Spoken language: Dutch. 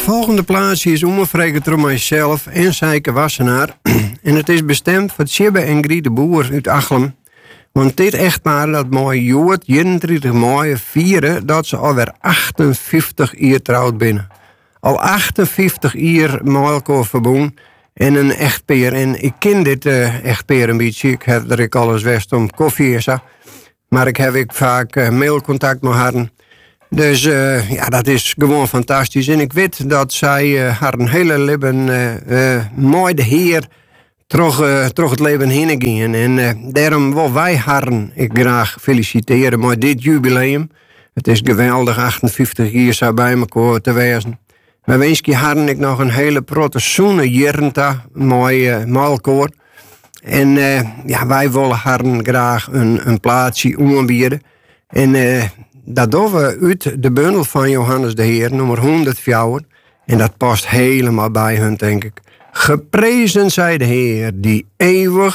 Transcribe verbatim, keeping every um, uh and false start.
volgende plaatsje is omgevraagd door mijzelf en Seike Wassenaar. En het is bestemd voor Tjibbe en Griet de Boer uit Achlem. Want dit echtpaar dat mooi joert, eenentwintig mei vieren dat ze alweer achtenvijftig jaar trouwd binnen. Al achtenvijftig jaar met elkaar verbonden en een echtpaar. En ik ken dit uh, echtpaar een beetje. Ik heb er ik alles west om koffie en zo. Maar ik heb ik vaak uh, mailcontact met haar. Dus uh, ja, dat is gewoon fantastisch. En ik weet dat zij uh, haar een hele leven uh, uh, mooi de Heer Toch, uh, toch het leven heen gaan. En uh, daarom wil wij haar ik graag feliciteren met dit jubileum. Het is geweldig, achtenvijftig jaar zo bij elkaar te wezen. We wensen haar ik nog een hele protte jernta mooi uh, met elkaar. En uh, ja, wij willen haar graag een, een plaatsje aanbieden. En uh, dat doen we uit de bundel van Johannes de Heer, nummer honderdvier. En dat past helemaal bij hun, denk ik. Geprezen zij de Heer, die eeuwig